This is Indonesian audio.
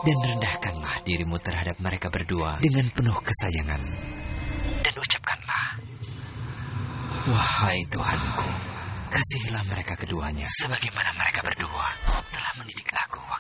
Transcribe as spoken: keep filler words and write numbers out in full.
dan rendahkanlah dirimu terhadap mereka berdua dengan penuh kesayangan. Dan ucapkanlah, wahai Tuhanku, kasihilah mereka keduanya sebagaimana mereka berdua telah mendidik aku.